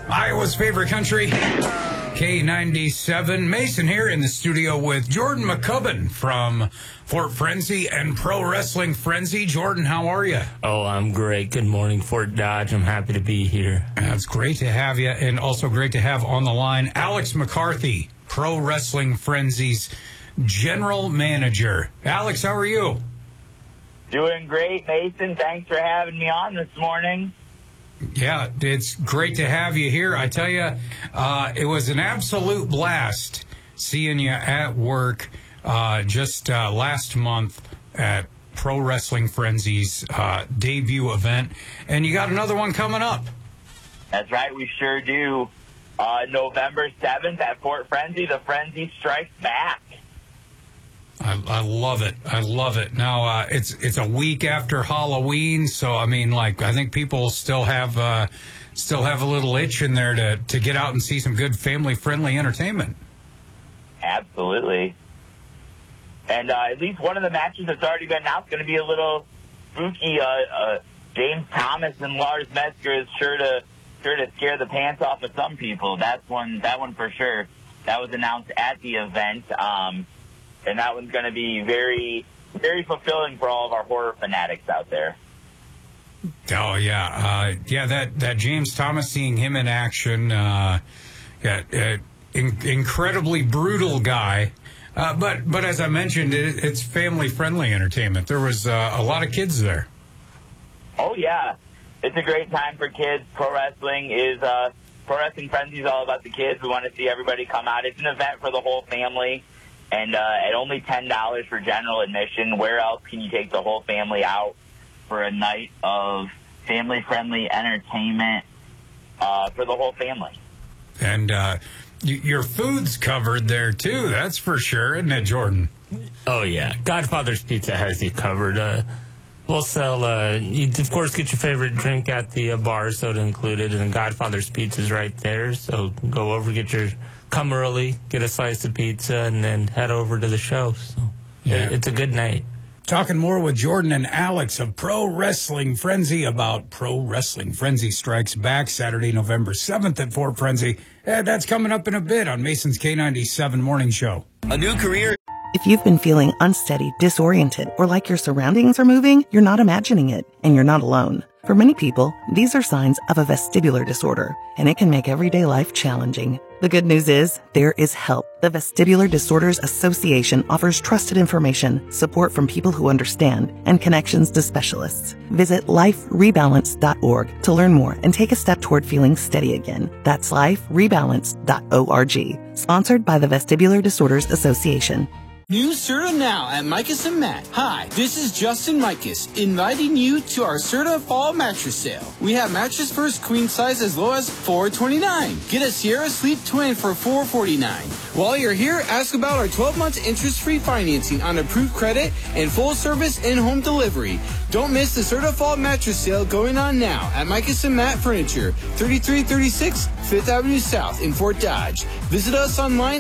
Iowa's favorite country, K97. Mason here in the studio with Jordan McCubbin from Fort Frenzy and Pro Wrestling Frenzy. Jordan, how are you? Oh, I'm great. Good morning, Fort Dodge. I'm happy to be here. It's great to have you, and also great to have on the line Alex McCarthy, Pro Wrestling Frenzy's General Manager. Alex, how are you? Doing great, Mason. Thanks for having me on this morning. Yeah, it's great to have you here. I tell you, it was an absolute blast seeing you at work just last month at Pro Wrestling Frenzy's debut event. And you got another one coming up. That's right, we sure do. November 7th at Fort Frenzy, the Frenzy Strikes Back. I love it. I love it. Now, it's a week after Halloween, so, I mean, like, I think people still have a little itch in there to get out and see some good family-friendly entertainment. Absolutely. And at least one of the matches that's already been announced is going to be a little spooky. James Thomas and Lars Metzger is sure to scare the pants off of some people. That one for sure. That was announced at the event. And that one's going to be very, very fulfilling for all of our horror fanatics out there. Oh, yeah. That James Thomas, seeing him in action, incredibly brutal guy. But as I mentioned, it's family-friendly entertainment. There was a lot of kids there. Oh, yeah. It's a great time for kids. Pro Wrestling Frenzy is all about the kids. We want to see everybody come out. It's an event for the whole family. And at only $10 for general admission, where else can you take the whole family out for a night of family-friendly entertainment for the whole family? And your food's covered there, too. That's for sure, isn't it, Jordan? Oh, yeah. Godfather's Pizza has you covered. We'll sell, you, of course, get your favorite drink at the bar, soda included, and Godfather's Pizza's right there. So go over, come early, get a slice of pizza, and then head over to the show. So yeah, it's a good night. Talking more with Jordan and Alex of Pro Wrestling Frenzy about Pro Wrestling Frenzy Strikes Back Saturday, November 7th at Fort Frenzy. That's coming up in a bit on Mason's K97 Morning Show. A new career. If you've been feeling unsteady, disoriented, or like your surroundings are moving, you're not imagining it, and you're not alone. For many people, these are signs of a vestibular disorder, and it can make everyday life challenging. The good news is, there is help. The Vestibular Disorders Association offers trusted information, support from people who understand, and connections to specialists. Visit liferebalance.org to learn more and take a step toward feeling steady again. That's liferebalance.org. Sponsored by the Vestibular Disorders Association. New Serta now at Micus and Matt. Hi, this is Justin Micus, inviting you to our Serta Fall Mattress Sale. We have mattress first queen size as low as $429. Get a Sierra Sleep Twin for $449. While you're here, ask about our 12-month interest-free financing on approved credit and full-service in-home delivery. Don't miss the Serta Fall Mattress Sale going on now at Micus and Matt Furniture, 3336 5th Avenue South in Fort Dodge. Visit us online